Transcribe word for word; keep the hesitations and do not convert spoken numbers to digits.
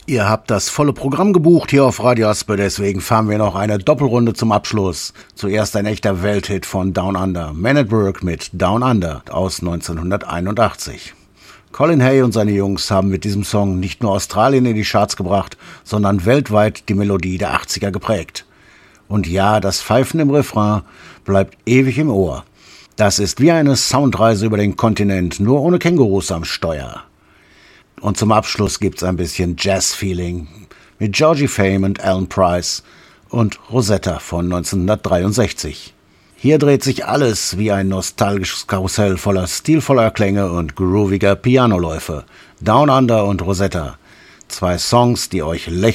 Ihr habt das volle Programm gebucht hier auf Radio Aspe, deswegen fahren wir noch eine Doppelrunde zum Abschluss. Zuerst ein echter Welthit von Down Under, Man at Work mit Down Under aus neunzehnhunderteinundachtzig. Colin Hay und seine Jungs haben mit diesem Song nicht nur Australien in die Charts gebracht, sondern weltweit die Melodie der achtziger geprägt. Und ja, das Pfeifen im Refrain bleibt ewig im Ohr. Das ist wie eine Soundreise über den Kontinent, nur ohne Kängurus am Steuer. Und zum Abschluss gibt's ein bisschen Jazz-Feeling mit Georgie Fame und Alan Price und Rosetta von neunzehnhundertdreiundsechzig. Hier dreht sich alles wie ein nostalgisches Karussell voller stilvoller Klänge und grooviger Pianoläufe. Down Under und Rosetta. Zwei Songs, die euch lächeln